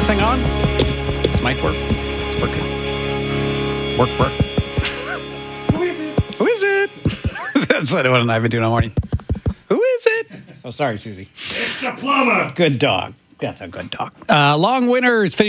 thing on? This mic work? It's working. Work. Who is it? Who is it? That's what Owen and I have been doing all morning. Who is it? Oh, sorry, Susie. It's the plumber. Good dog. That's a good dog. Long winners.